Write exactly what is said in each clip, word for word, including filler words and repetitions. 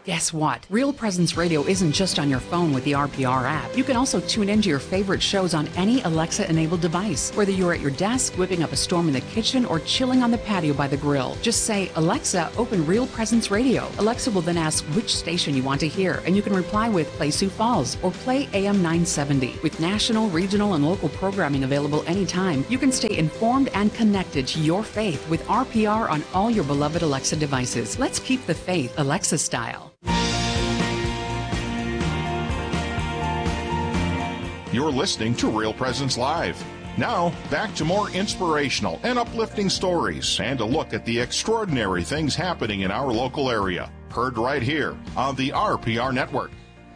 Guess what? Real Presence Radio isn't just on your phone with the R P R app. You can also tune into your favorite shows on any Alexa-enabled device, whether you're at your desk, whipping up a storm in the kitchen, or chilling on the patio by the grill. Just say, Alexa, open Real Presence Radio. Alexa will then ask which station you want to hear, and you can reply with Play Sioux Falls or Play A M nine seventy. With national, regional, and local programming available anytime, you can stay informed and connected to your faith with R P R on all your beloved Alexa devices. Let's keep the faith Alexa style. You're listening to Real Presence Live. Now, back to more inspirational and uplifting stories and a look at the extraordinary things happening in our local area. Heard right here on the R P R Network.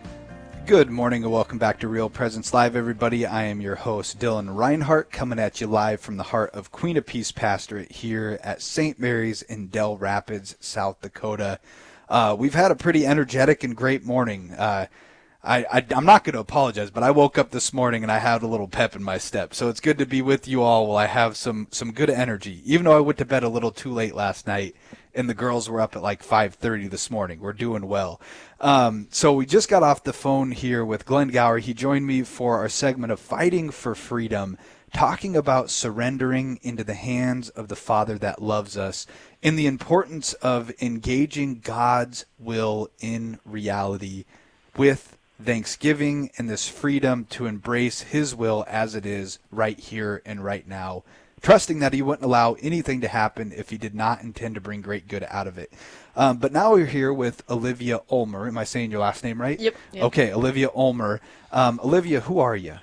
Good morning and welcome back to Real Presence Live, everybody. I am your host, Dylan Reinhart, coming at you live from the heart of Queen of Peace Pastorate here at Saint Mary's in Dell Rapids, South Dakota. Uh, we've had a pretty energetic and great morning. Uh, I, I, I'm not going to apologize, but I woke up this morning and I had a little pep in my step. So it's good to be with you all while I have some, some good energy, even though I went to bed a little too late last night and the girls were up at like five thirty this morning. We're doing well. Um, so we just got off the phone here with Glenn Gower. He joined me for our segment of Fighting for Freedom, talking about surrendering into the hands of the Father that loves us and the importance of engaging God's will in reality with thanksgiving and this freedom to embrace his will as it is right here and right now, trusting that he wouldn't allow anything to happen if he did not intend to bring great good out of it. Um, but now we're here with Olivia Ulmer. Am I saying your last name right? Yep. yep. Okay, Olivia Ulmer. Um, Olivia, who are you?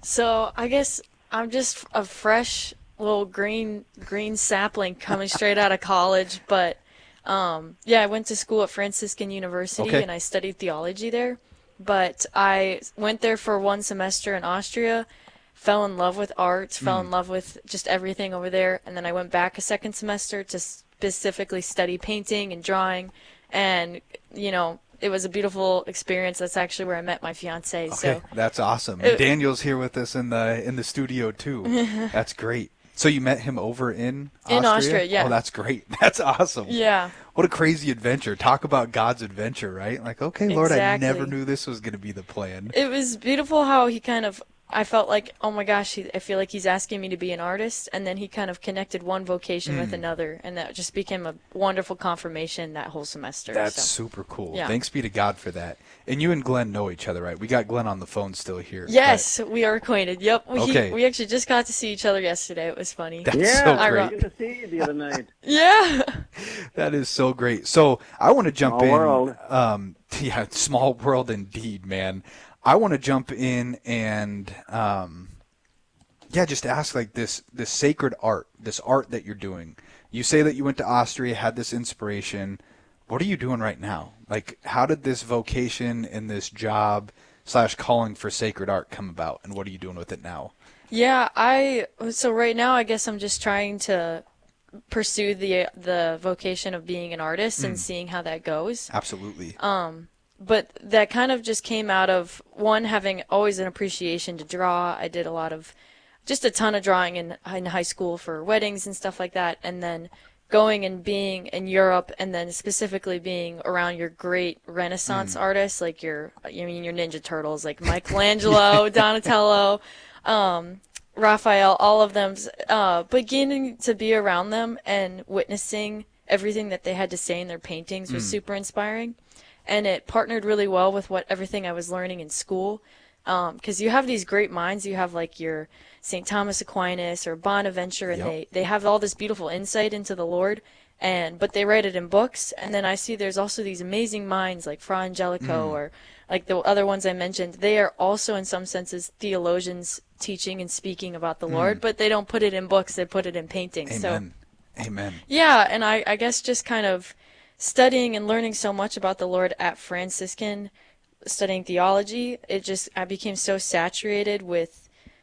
So I guess I'm just a fresh little green green sapling coming straight out of college. But um, yeah, I went to school at Franciscan University okay. and I studied theology there. But I went there for one semester in Austria, fell in love with art, fell Mm. in love with just everything over there, and then I went back a second semester to specifically study painting and drawing, and, you know, it was a beautiful experience. That's actually where I met my fiance. Okay, so that's awesome. It, and Daniel's here with us in the in the studio too. That's great. So you met him over in Austria? In Austria, yeah. Oh, that's great. That's awesome. Yeah. What a crazy adventure. Talk about God's adventure, right? Like, okay, Lord, Exactly. I never knew this was going to be the plan. It was beautiful how he kind of, I felt like, oh my gosh, he, I feel like he's asking me to be an artist, and then he kind of connected one vocation Mm. with another, and that just became a wonderful confirmation that whole semester. That's so. super cool. Yeah. Thanks be to God for that. And you and Glenn know each other, right? We got Glenn on the phone still here. Yes, we are acquainted. Yep. We, Okay. we actually just got to see each other yesterday. It was funny. That's yeah, so I great. was good to see you the other night. Yeah. That is so great. So I want to jump Small in. world. Um, yeah, small world indeed, man. I want to jump in and, um, yeah, just ask like this, this sacred art, this art that you're doing. You say that you went to Austria, had this inspiration. What are you doing right now? Like, how did this vocation and this job slash calling for sacred art come about, and what are you doing with it now? Yeah, I so right now I guess I'm just trying to pursue the the vocation of being an artist and Mm. seeing how that goes. Absolutely. Um, but that kind of just came out of one having always an appreciation to draw. I did a lot of just a ton of drawing in in high school for weddings and stuff like that, and then going and being in Europe, and then specifically being around your great Renaissance Mm. artists, like your, I mean, your Ninja Turtles, like Michelangelo, Donatello, um, Raphael, all of them, uh, beginning to be around them and witnessing everything that they had to say in their paintings was Mm. super inspiring. And it partnered really well with what everything I was learning in school. Because um, you have these great minds. You have like your Saint Thomas Aquinas or Bonaventure, and Yep. they, they have all this beautiful insight into the Lord, and but they write it in books. And then I see there's also these amazing minds like Fra Angelico Mm. or like the other ones I mentioned. They are also in some senses theologians teaching and speaking about the Mm. Lord, but they don't put it in books. They put it in paintings. So Amen. Amen. yeah, and I, I guess just kind of studying and learning so much about the Lord at Franciscan, studying theology, it just, I became so saturated with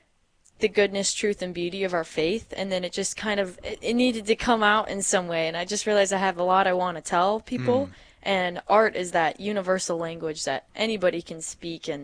the goodness, truth, and beauty of our faith, and then it just kind of, it, it needed to come out in some way, and I just realized I have a lot I want to tell people, Mm. and art is that universal language that anybody can speak, and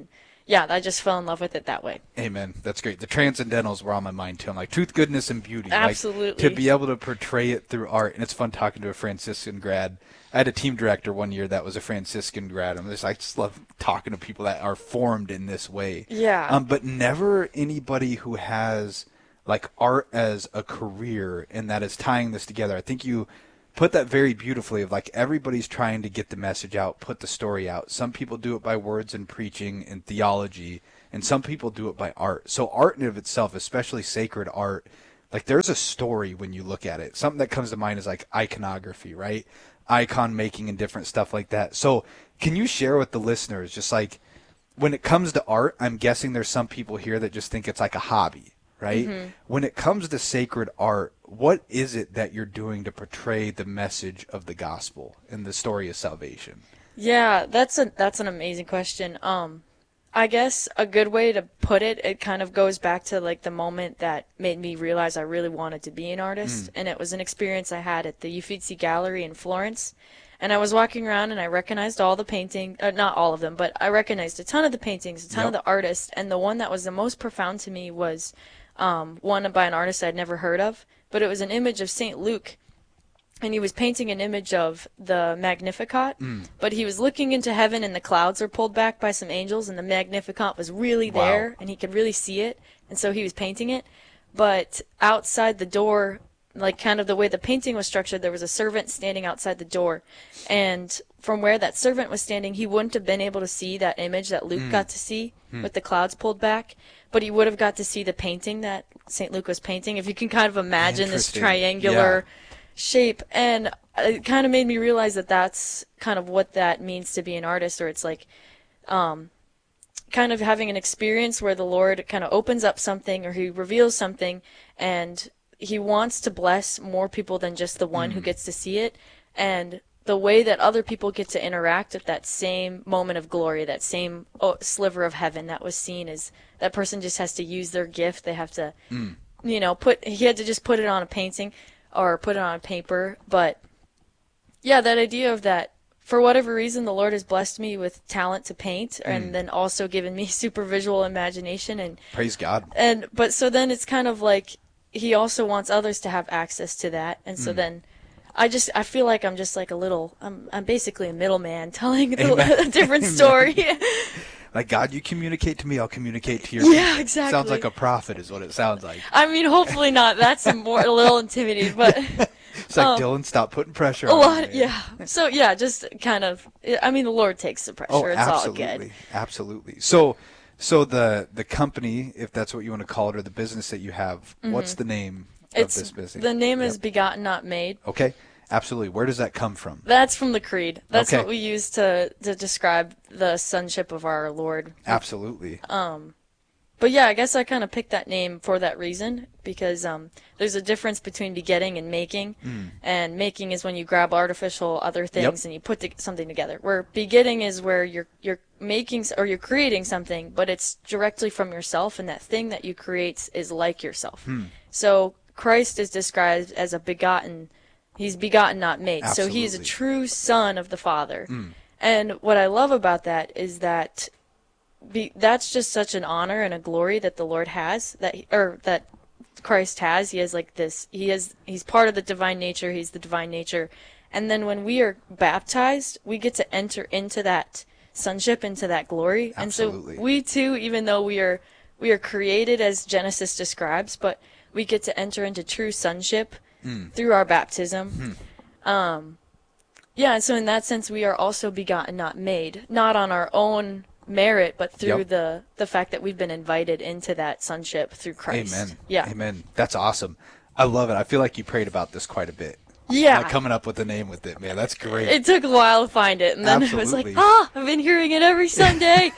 yeah, I just fell in love with it that way. Amen. That's great. The transcendentals were on my mind too. I'm like, truth, goodness, and beauty. Absolutely. Like, to be able to portray it through art. And it's fun talking to a Franciscan grad. I had a team director one year that was a Franciscan grad. I'm just, I just love talking to people that are formed in this way. Yeah. Um, but never anybody who has like art as a career and that is tying this together. I think you put that very beautifully of like everybody's trying to get the message out, put the story out. Some people do it by words and preaching and theology, and some people do it by art. So art in of itself, especially sacred art, like there's a story when you look at it. Something that comes to mind is like iconography, right? Icon making and different stuff like that. So can you share with the listeners, just like when it comes to art, I'm guessing there's some people here that just think it's like a hobby, right? Mm-hmm. When it comes to sacred art, what is it that you're doing to portray the message of the gospel and the story of salvation? Yeah, that's a that's an amazing question. Um, I guess a good way to put it, it kind of goes back to like the moment that made me realize I really wanted to be an artist, mm. and it was an experience I had at the Uffizi Gallery in Florence. And I was walking around and I recognized all the paintings, uh, not all of them, but I recognized a ton of the paintings, a ton yep. of the artists, and the one that was the most profound to me was um, one by an artist I'd never heard of, but it was an image of Saint Luke. And he was painting an image of the Magnificat, mm. but he was looking into heaven and the clouds were pulled back by some angels and the Magnificat was really there wow. and he could really see it. And so he was painting it. But outside the door, like kind of the way the painting was structured, there was a servant standing outside the door. And from where that servant was standing, he wouldn't have been able to see that image that Luke mm. got to see mm. with the clouds pulled back. But he would have got to see the painting that Saint Luke was painting. If you can kind of imagine this triangular... Yeah. shape, and it kind of made me realize that that's kind of what that means to be an artist, or it's like um, kind of having an experience where the Lord kind of opens up something or he reveals something and he wants to bless more people than just the one mm. who gets to see it, and the way that other people get to interact with that same moment of glory, that same oh, sliver of heaven that was seen, is that person just has to use their gift. They have to, mm. you know, put, he had to just put it on a painting or put it on paper. But yeah, that idea of that, for whatever reason, the Lord has blessed me with talent to paint, mm. and then also given me super visual imagination, and praise God. And but so then it's kind of like he also wants others to have access to that, and so mm. then I just I feel like I'm just like a little I'm I'm basically a middleman telling a different story. Like, God, you communicate to me, I'll communicate to you. Yeah, exactly. Sounds like a prophet is what it sounds like. I mean, hopefully not. That's a, more, a little intimidating, but... It's like, um, Dylan, stop putting pressure a on lot, me. Yeah. So, yeah, just kind of... I mean, the Lord takes the pressure. Oh, it's absolutely. all good. Absolutely. So, so the the company, if that's what you want to call it, or the business that you have, mm-hmm. what's the name it's, of this business? The name yep. is Begotten Not Made. Okay. Absolutely. Where does that come from? That's from the Creed. That's okay. what we use to, to describe the sonship of our Lord. Absolutely. Um, but yeah, I guess I kind of picked that name for that reason, because um, there's a difference between begetting and making. Mm. And making is when you grab artificial other things yep. and you put to- something together. Where begetting is where you're you're making or you're creating something, but it's directly from yourself, and that thing that you create is like yourself. Mm. So Christ is described as a begotten. He's begotten, not made. Absolutely. So he is a true son of the Father. Mm. And what I love about that is that be, that's just such an honor and a glory that the Lord has, that he, or that Christ has. He has like this. He is. He's part of the divine nature. He's the divine nature. And then when we are baptized, we get to enter into that sonship, into that glory. Absolutely. And so we too, even though we are we are created as Genesis describes, but we get to enter into true sonship. Mm. Through our baptism. Mm. Um, yeah, and so in that sense, we are also begotten, not made, not on our own merit, but through yep. the, the fact that we've been invited into that sonship through Christ. Amen. Yeah. Amen. That's awesome. I love it. I feel like you prayed about this quite a bit. Yeah. Like coming up with a name with it, man. That's great. It took a while to find it, and then Absolutely. it was like, ah, I've been hearing it every Sunday.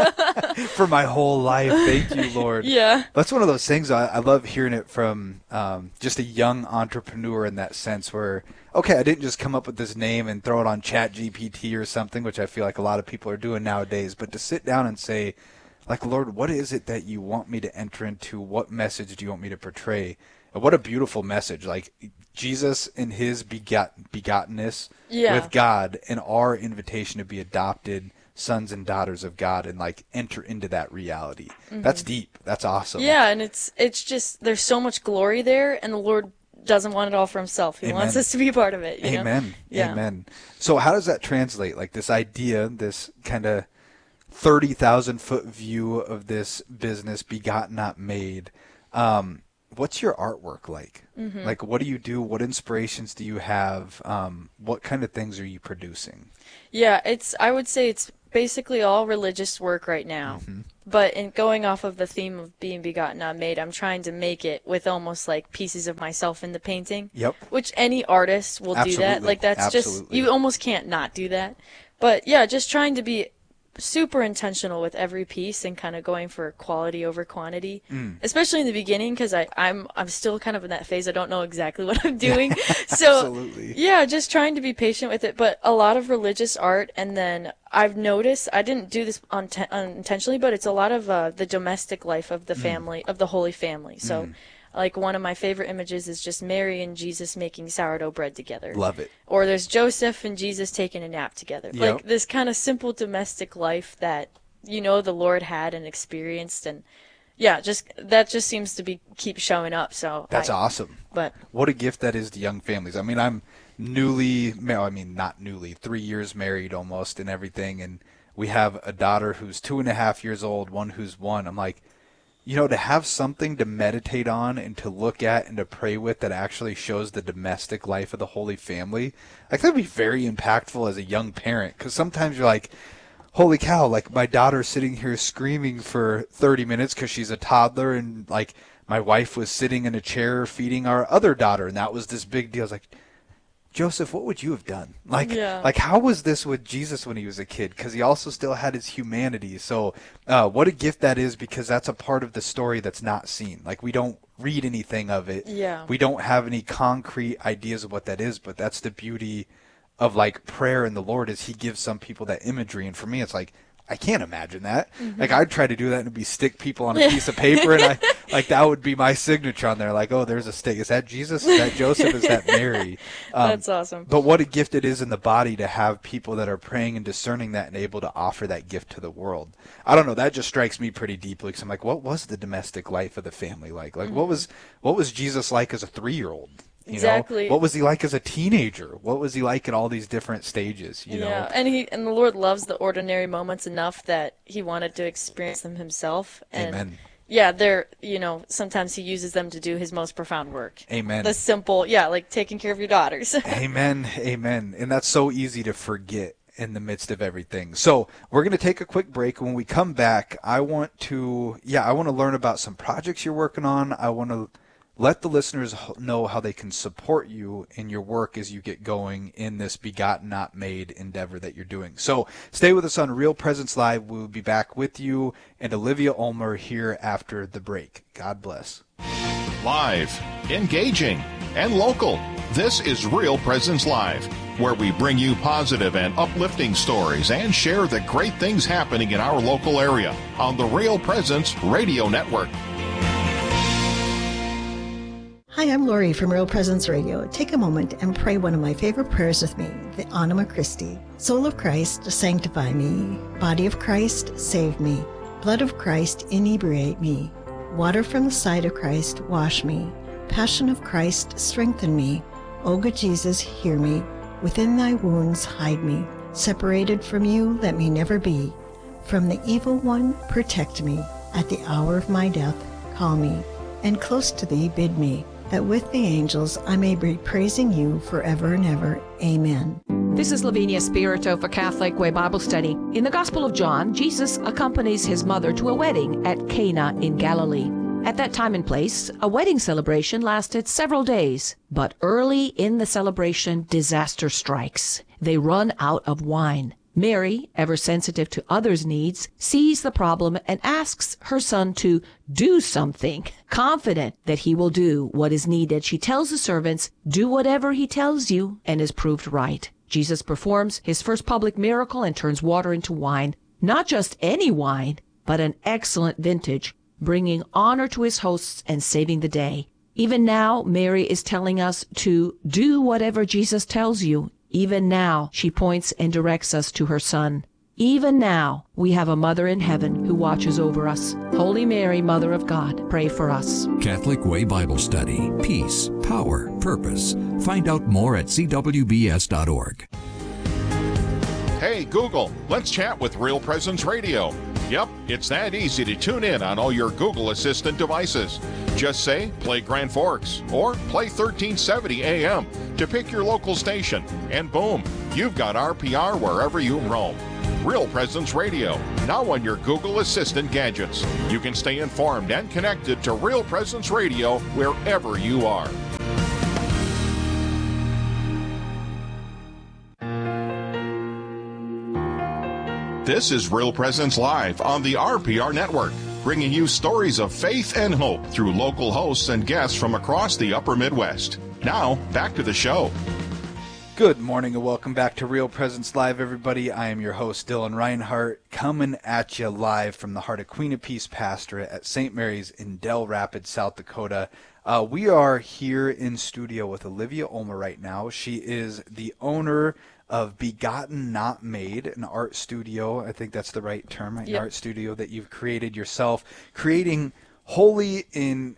For my whole life. Thank you, Lord. Yeah. That's one of those things. I, I love hearing it from um, just a young entrepreneur in that sense where, okay, I didn't just come up with this name and throw it on Chat G P T or something, which I feel like a lot of people are doing nowadays, but to sit down and say, like, Lord, what is it that you want me to enter into? What message do you want me to portray? And what a beautiful message. Like, Jesus in his begot, begottenness yeah. with God, and our invitation to be adopted sons and daughters of God and like enter into that reality. Mm-hmm. That's deep. That's awesome. Yeah, and it's it's just there's so much glory there, and the Lord doesn't want it all for himself. He Amen. Wants us to be a part of it. You Amen. Know? Yeah. Amen. So how does that translate? Like this idea, this kind of thirty thousand foot view of this business, begotten, not made. Um, what's your artwork like? Mm-hmm. Like, what do you do? What inspirations do you have? Um, what kind of things are you producing? Yeah, it's, I would say it's basically all religious work right now. Mm-hmm. But in going off of the theme of being begotten, not made, I'm trying to make it with almost like pieces of myself in the painting. Yep. Which any artist will Absolutely. do that. Like that's Absolutely. just, you almost can't not do that. But yeah, just trying to be super intentional with every piece and kind of going for quality over quantity, mm. especially in the beginning, because I'm I'm still kind of in that phase. I don't know exactly what I'm doing. So Absolutely. Yeah, just trying to be patient with it. But a lot of religious art, and then I've noticed, I didn't do this unten- unintentionally, but it's a lot of uh, the domestic life of the family, mm. of the Holy Family. So mm. like one of my favorite images is just Mary and Jesus making sourdough bread together. Love it. Or there's Joseph and Jesus taking a nap together. Yep. Like this kind of simple domestic life that, you know, the Lord had and experienced. And yeah, just that just seems to be keep showing up. So that's I, awesome. But what a gift that is to young families. I mean, I'm newly, well, I mean, not newly, three years married almost and everything. And we have a daughter who's two and a half years old, one who's one. I'm like, you know, to have something to meditate on and to look at and to pray with that actually shows the domestic life of the Holy Family, like that'd be very impactful as a young parent. Because sometimes you're like, holy cow, like my daughter's sitting here screaming for thirty minutes because she's a toddler, and like my wife was sitting in a chair feeding our other daughter, and that was this big deal. I was like, Joseph, what would you have done? Like, yeah. like how was this with Jesus when he was a kid? Because he also still had his humanity. So uh, what a gift that is, because that's a part of the story that's not seen. Like, we don't read anything of it. Yeah. We don't have any concrete ideas of what that is, but that's the beauty of, like, prayer and the Lord is he gives some people that imagery. And for me, it's like, I can't imagine that. Mm-hmm. Like, I'd try to do that and it'd be stick people on a piece of paper, and I like that would be my signature on there. Like, oh, there's a stick. Is that Jesus? Is that Joseph? Is that Mary? Um, That's awesome. But what a gift it is in the body to have people that are praying and discerning that and able to offer that gift to the world. I don't know. That just strikes me pretty deeply, because I'm like, what was the domestic life of the family like? Like, mm-hmm. what was what was Jesus like as a three-year-old? You exactly. know? What was he like as a teenager? What was he like at all these different stages? You yeah, know? and he and the Lord loves the ordinary moments enough that he wanted to experience them himself. And Amen. Yeah, they're, you know, sometimes he uses them to do his most profound work. Amen. The simple, yeah, like taking care of your daughters. Amen. Amen. And that's so easy to forget in the midst of everything. So we're going to take a quick break. When we come back, I want to, yeah, I want to learn about some projects you're working on. I want to let the listeners know how they can support you in your work as you get going in this begotten, not made endeavor that you're doing. So stay with us on Real Presence Live. We'll be back with you and Olivia Ulmer here after the break. God bless. Live, engaging, and local. This is Real Presence Live, where we bring you positive and uplifting stories and share the great things happening in our local area on the Real Presence Radio Network. Hi, I'm Lori from Real Presence Radio. Take a moment and pray one of my favorite prayers with me, the Anima Christi. Soul of Christ, sanctify me. Body of Christ, save me. Blood of Christ, inebriate me. Water from the side of Christ, wash me. Passion of Christ, strengthen me. O good Jesus, hear me. Within thy wounds, hide me. Separated from you, let me never be. From the evil one, protect me. At the hour of my death, call me. And close to thee, bid me, that with the angels I may be praising you forever and ever. Amen. This is Lavinia Spirito for Catholic Way Bible Study. In the Gospel of John, Jesus accompanies his mother to a wedding at Cana in Galilee. At that time and place, a wedding celebration lasted several days. But early in the celebration, disaster strikes. They run out of wine. Mary, ever sensitive to others' needs, sees the problem and asks her son to do something. Confident that he will do what is needed, she tells the servants, "Do whatever he tells you," and is proved right. Jesus performs his first public miracle and turns water into wine. Not just any wine, but an excellent vintage, bringing honor to his hosts and saving the day. Even now, Mary is telling us to do whatever Jesus tells you. Even now, she points and directs us to her son. Even now, we have a Mother in heaven who watches over us. Holy Mary, Mother of God, pray for us. Catholic Way Bible Study. Peace, power, purpose. Find out more at c w b s dot org. Hey, Google, let's chat with Real Presence Radio. Yep, it's that easy to tune in on all your Google Assistant devices. Just say, play Grand Forks, or play thirteen seventy A M to pick your local station, and boom, you've got R P R wherever you roam. Real Presence Radio, now on your Google Assistant gadgets. You can stay informed and connected to Real Presence Radio wherever you are. This is Real Presence Live on the R P R Network, bringing you stories of faith and hope through local hosts and guests from across the upper Midwest. Now, back to the show. Good morning and welcome back to Real Presence Live, everybody. I am your host, Dylan Reinhart, coming at you live from the heart of Queen of Peace Pastorate at Saint Mary's in Dell Rapids, South Dakota. Uh, we are here in studio with Olivia Ulmer right now. She is the owner of Begotten Not Made, an art studio. I think that's the right term, right? Yep. An art studio that you've created yourself, creating holy in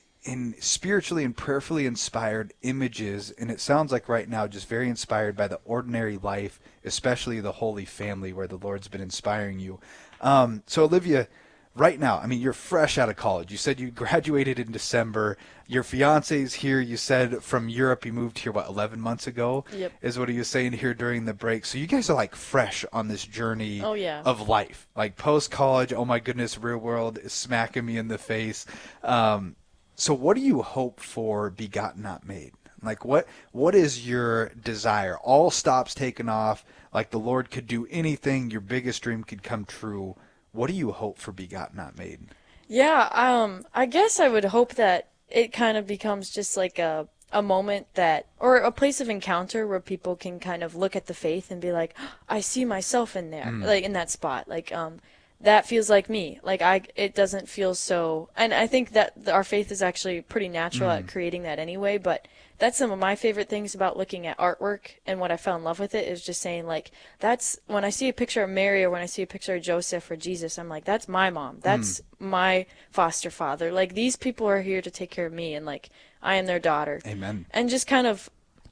in spiritually and prayerfully inspired images, and it sounds like right now just very inspired by the ordinary life, especially the Holy Family, where the Lord's been inspiring you. Um, so Olivia, right now, I mean, you're fresh out of college. You said you graduated in December. Your fiance's here. You said from Europe. You moved here, what, eleven months ago? Yep. Is what he was saying here during the break. So you guys are like fresh on this journey oh, yeah. of life. Like post-college, oh my goodness, real world is smacking me in the face. Um, so what do you hope for Begotten Not Made? Like what what is your desire? All stops taken off. Like the Lord could do anything. Your biggest dream could come true. What do you hope for Begotten Not Made? Yeah, um, I guess I would hope that it kind of becomes just like a a moment that, or a place of encounter where people can kind of look at the faith and be like, oh, I see myself in there, mm. like in that spot. Like, um, that feels like me. Like I, it doesn't feel so, and I think that our faith is actually pretty natural mm. at creating that anyway, but that's some of my favorite things about looking at artwork, and what I fell in love with it is just saying, like, that's, when I see a picture of Mary or when I see a picture of Joseph or Jesus, I'm like, that's my mom. That's mm. my foster father. Like, these people are here to take care of me, and, like, I am their daughter. Amen. And just kind of,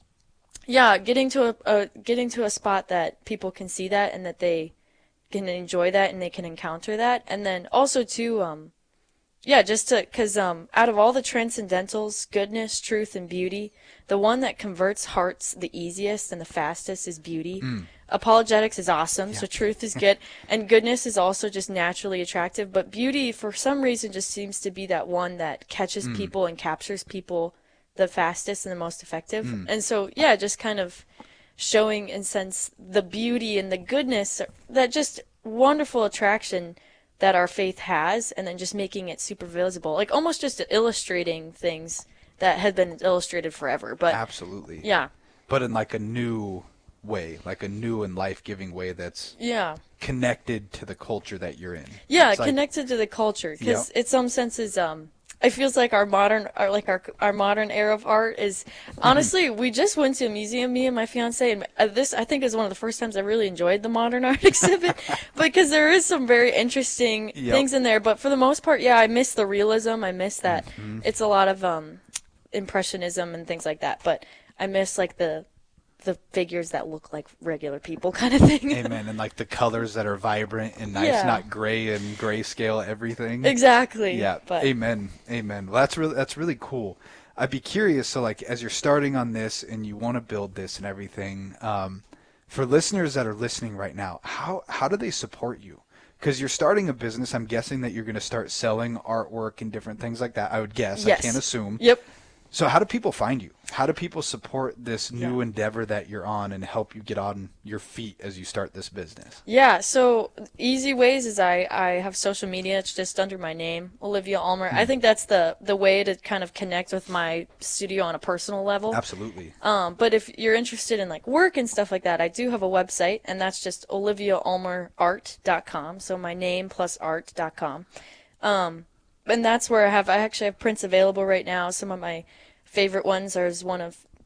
yeah, getting to a, a getting to a spot that people can see that and that they can enjoy that and they can encounter that. And then also, too, um, yeah, just to, because um, out of all the transcendentals, goodness, truth, and beauty, the one that converts hearts the easiest and the fastest is beauty. Mm. Apologetics is awesome, yeah. So truth is good. And goodness is also just naturally attractive. But beauty, for some reason, just seems to be that one that catches mm. people and captures people the fastest and the most effective. Mm. And so, yeah, just kind of showing, in sense, the beauty and the goodness, that just wonderful attraction that our faith has, and then just making it super visible, like almost just illustrating things that had been illustrated forever. But absolutely, yeah. But in like a new way, like a new and life-giving way that's yeah connected to the culture that you're in. Yeah, it's connected like, to the culture, because yep. in some senses, um, it feels like our modern, our, like our our modern era of art is, honestly, we just went to a museum, me and my fiance, and uh, this I think is one of the first times I really enjoyed the modern art exhibit, because there is some very interesting yep. things in there. But for the most part, yeah, I miss the realism. I miss that mm-hmm. it's a lot of um, impressionism and things like that. But I miss like the the figures that look like regular people kind of thing. Amen. And like the colors that are vibrant and nice, yeah. not gray and grayscale everything. Exactly. Yeah. But. Amen. Amen. Well, that's really, that's really cool. I'd be curious. So like, as you're starting on this and you want to build this and everything, um, for listeners that are listening right now, how, how do they support you? Because you're starting a business. I'm guessing that you're going to start selling artwork and different things like that. I would guess. Yes. I can't assume. Yep. So how do people find you? How do people support this new yeah. endeavor that you're on and help you get on your feet as you start this business? Yeah, so easy ways is I, I have social media. It's just under my name, Olivia Ulmer. Hmm. I think that's the, the way to kind of connect with my studio on a personal level. Absolutely. Um, but if you're interested in like work and stuff like that, I do have a website, and that's just olivia ulmer art dot com. So my name plus art dot com. Um, and that's where I have, I actually have prints available right now. Some of my favorite ones are one of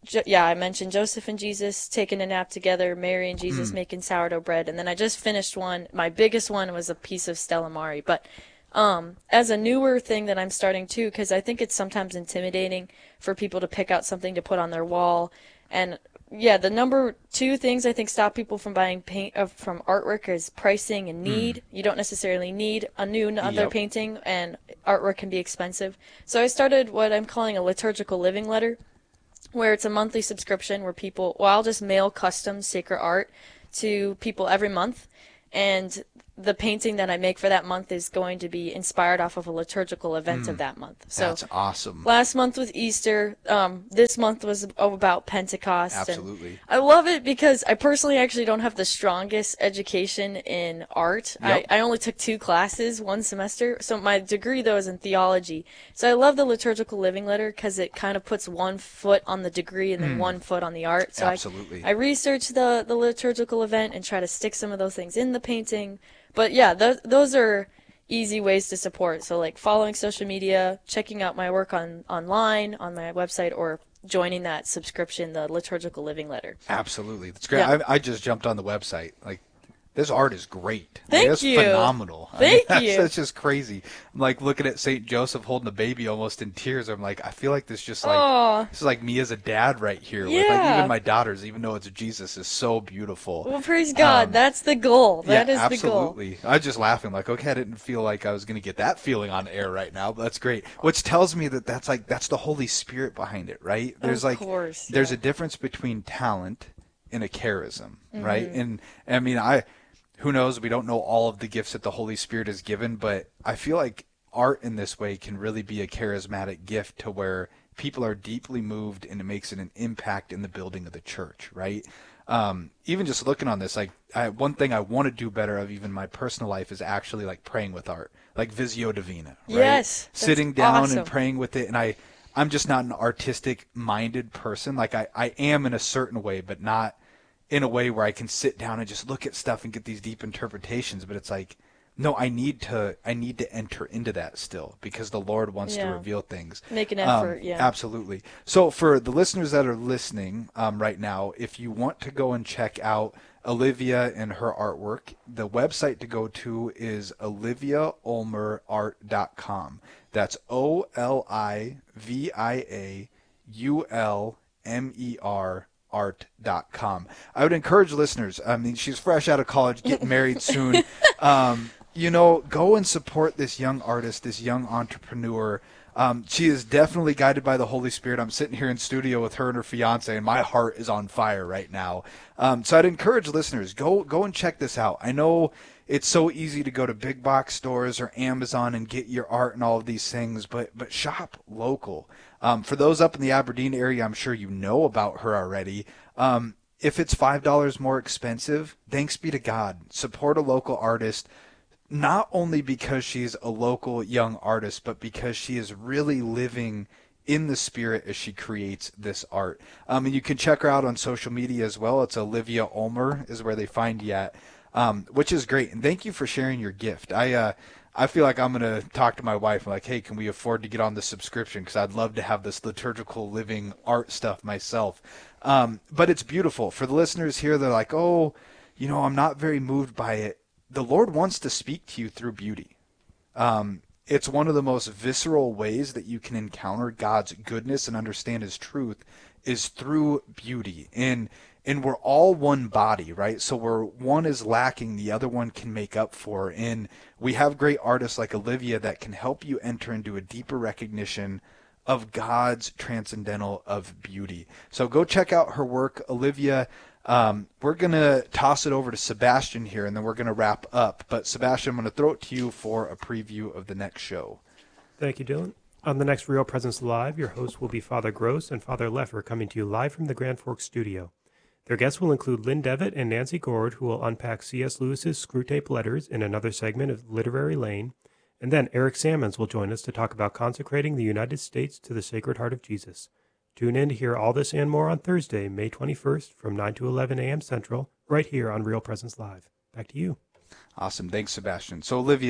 jo- yeah, I mentioned Joseph and Jesus taking a nap together, Mary and Jesus mm. making sourdough bread, and then I just finished one. My biggest one was a piece of Stella Mari. But um, as a newer thing that I'm starting too, because I think it's sometimes intimidating for people to pick out something to put on their wall. And yeah, the number two things I think stop people from buying paint uh, from artwork is pricing and need. Mm. You don't necessarily need a new another yep. painting, and artwork can be expensive. So I started what I'm calling a liturgical living letter, where it's a monthly subscription where people, well, I'll just mail custom sacred art to people every month, and the painting that I make for that month is going to be inspired off of a liturgical event mm, of that month. So that's awesome. Last month was Easter. Um, this month was about Pentecost. Absolutely. I love it because I personally actually don't have the strongest education in art. Yep. I, I only took two classes one semester. So my degree, though, is in theology. So I love the liturgical living letter because it kind of puts one foot on the degree and then mm. one foot on the art. So Absolutely. I, I research the, the liturgical event and try to stick some of those things in the painting. But yeah, th- those are easy ways to support. So like following social media, checking out my work on online on my website, or joining that subscription, the Liturgical Living Letter. Absolutely. That's great. Yeah. I, I just jumped on the website. Like, this art is great. Thank like, you. It's phenomenal. Thank I mean, that's, you. That's just crazy. I'm like looking at Saint Joseph holding a baby almost in tears. I'm like, I feel like this just like, Aww. this is like me as a dad right here. Yeah. With like even my daughters, even though it's Jesus, is so beautiful. Well, praise God. Um, that's the goal. That yeah, is absolutely. the goal. I was just laughing like, okay, I didn't feel like I was going to get that feeling on air right now, but that's great. Which tells me that that's like, that's the Holy Spirit behind it, right? There's of like, course, there's yeah. a difference between talent and a charism, mm-hmm. right? And I mean, I, who knows? We don't know all of the gifts that the Holy Spirit has given, but I feel like art in this way can really be a charismatic gift to where people are deeply moved and it makes it an impact in the building of the church, right? Um, even just looking on this, like I, one thing I want to do better of even my personal life is actually like praying with art, like Visio Divina, right? Yes, sitting down awesome. and praying with it. And I, I'm just not an artistic minded person. Like I, I am in a certain way, but not in a way where I can sit down and just look at stuff and get these deep interpretations. But it's like, no, I need to, I need to enter into that still because the Lord wants yeah. to reveal things. Make an effort, um, yeah. Absolutely. So for the listeners that are listening um, right now, if you want to go and check out Olivia and her artwork, the website to go to is olivia ulmer art dot com. That's O L I V I A U L M E R art dot com. I would encourage listeners, I mean, she's fresh out of college, getting married soon. Um, you know, go and support this young artist, this young entrepreneur. Um, she is definitely guided by the Holy Spirit. I'm sitting here in studio with her and her fiance, and my heart is on fire right now. Um, so I'd encourage listeners, go go and check this out. I know it's so easy to go to big box stores or Amazon and get your art and all of these things, but but shop local. Um, for those up in the Aberdeen area, I'm sure you know about her already. Um, if it's five dollars more expensive, thanks be to God. Support a local artist, not only because she's a local young artist, but because she is really living in the Spirit as she creates this art. Um, and you can check her out on social media as well. It's Olivia Ulmer is where they find you at, um, which is great. And thank you for sharing your gift. I uh, I feel like I'm going to talk to my wife. I'm like, hey, can we afford to get on the subscription? Because I'd love to have this liturgical living art stuff myself. Um, but it's beautiful. For the listeners here, they're like, oh, you know, I'm not very moved by it. The Lord wants to speak to you through beauty. Um, it's one of the most visceral ways that you can encounter God's goodness and understand his truth is through beauty. And and we're all one body, right? So where one is lacking, the other one can make up for. And we have great artists like Olivia that can help you enter into a deeper recognition of God's transcendental of beauty. So go check out her work, Olivia. Um, we're going to toss it over to Sebastian here, and then we're going to wrap up. But Sebastian, I'm going to throw it to you for a preview of the next show. Thank you, Dylan. On the next Real Presence Live, your hosts will be Father Gross and Father Leffer, coming to you live from the Grand Forks studio. Their guests will include Lynn Devitt and Nancy Gord, who will unpack C S Lewis's Screwtape Letters in another segment of Literary Lane. And then Eric Sammons will join us to talk about consecrating the United States to the Sacred Heart of Jesus. Tune in to hear all this and more on Thursday, May twenty-first from nine to eleven a.m. Central, right here on Real Presence Live. Back to you. Awesome. Thanks, Sebastian. So, Olivia,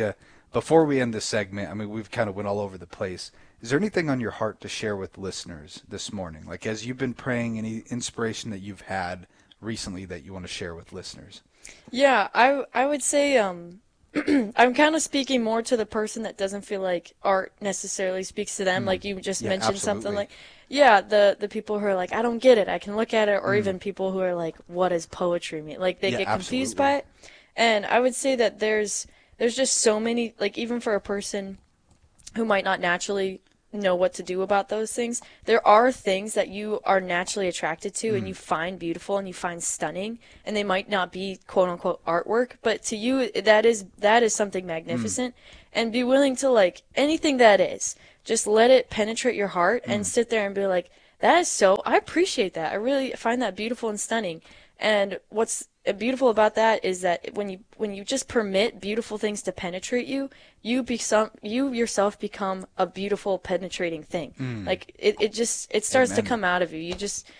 before we end this segment, I mean, we've kind of went all over the place. Is there anything on your heart to share with listeners this morning? Like, as you've been praying, any inspiration that you've had recently that you want to share with listeners? Yeah, I I would say um, I'm kind of speaking more to the person that doesn't feel like art necessarily speaks to them. Mm. Like you just yeah, mentioned absolutely. something like, yeah, the, the people who are like, I don't get it, I can look at it, or mm. even people who are like, what does poetry mean? Like they yeah, get confused absolutely. by it. And I would say that there's there's just so many, like even for a person who might not naturally know what to do about those things, there are things that you are naturally attracted to mm. and you find beautiful and you find stunning, and they might not be quote unquote artwork, but to you that is that is something magnificent. Mm. And be willing to, like, anything that is, just let it penetrate your heart mm. and sit there and be like, that is so, I appreciate that, I really find that beautiful and stunning. And what's beautiful about that is that when you when you just permit beautiful things to penetrate you, you become you yourself become a beautiful penetrating thing. Mm. Like it, it just it starts Amen. to come out of you. You just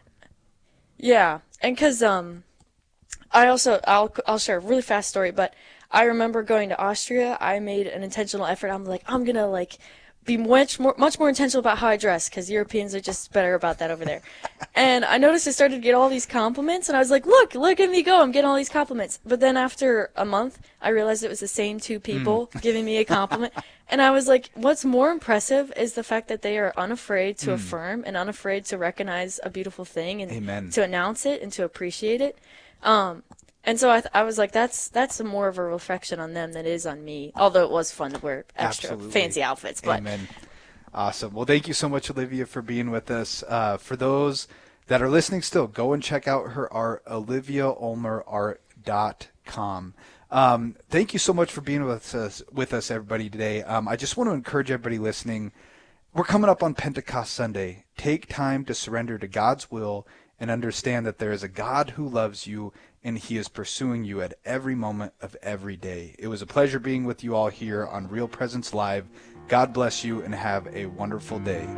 yeah. And cuz um I also I'll I'll share a really fast story, but I remember going to Austria. I made an intentional effort. I'm like I'm going to like be much more much more intentional about how I dress, because Europeans are just better about that over there. And I noticed I started to get all these compliments, and I was like, look, look at me go, I'm getting all these compliments. But then after a month, I realized it was the same two people mm. giving me a compliment. And I was like, what's more impressive is the fact that they are unafraid to mm. affirm and unafraid to recognize a beautiful thing and Amen. to announce it and to appreciate it. Um, And so I, th- I was like, that's that's more of a reflection on them than it is on me. Although it was fun to wear extra Absolutely. fancy outfits. But. Amen. Awesome. Well, thank you so much, Olivia, for being with us. Uh, for those that are listening still, go and check out her art, olivia ulmer art dot com. Um, thank you so much for being with us, with us everybody, today. Um, I just want to encourage everybody listening. We're coming up on Pentecost Sunday. Take time to surrender to God's will and understand that there is a God who loves you, and he is pursuing you at every moment of every day. It was a pleasure being with you all here on Real Presence Live. God bless you and have a wonderful day.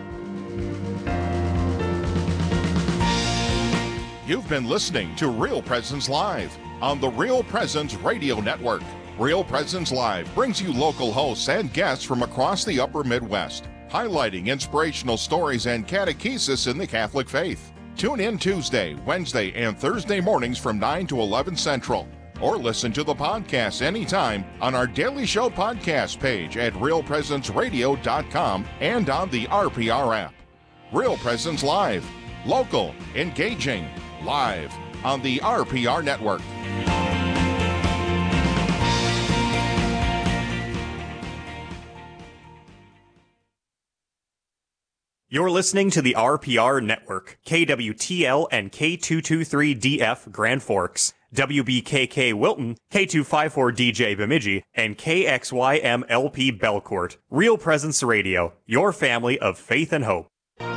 You've been listening to Real Presence Live on the Real Presence Radio Network. Real Presence Live brings you local hosts and guests from across the upper Midwest, highlighting inspirational stories and catechesis in the Catholic faith. Tune in Tuesday, Wednesday, and Thursday mornings from nine to eleven Central. Or listen to the podcast anytime on our Daily Show podcast page at real presence radio dot com and on the R P R app. Real Presence Live. Local, engaging, live on the R P R Network. You're listening to the R P R Network, K W T L and K two twenty-three D F Grand Forks, W B K K Wilton, K two fifty-four D J Bemidji, and K X Y M L P Belcourt. Real Presence Radio, your family of faith and hope.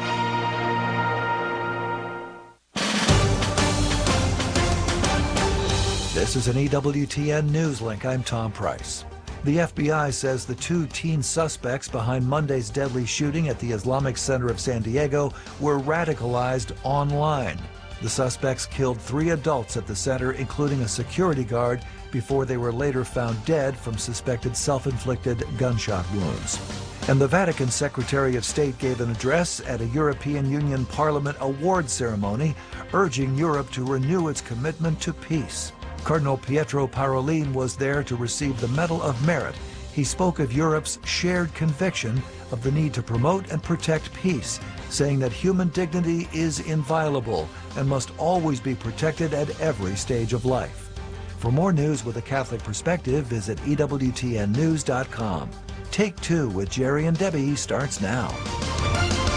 This is an E W T N News Link. I'm Tom Price. The F B I says the two teen suspects behind Monday's deadly shooting at the Islamic Center of San Diego were radicalized online. The suspects killed three adults at the center, including a security guard, before they were later found dead from suspected self-inflicted gunshot wounds. And the Vatican Secretary of State gave an address at a European Union Parliament award ceremony, urging Europe to renew its commitment to peace. Cardinal Pietro Parolin was there to receive the Medal of Merit. He spoke of Europe's shared conviction of the need to promote and protect peace, saying that human dignity is inviolable and must always be protected at every stage of life. For more news with a Catholic perspective, visit E W T N news dot com. Take Two with Jerry and Debbie starts now.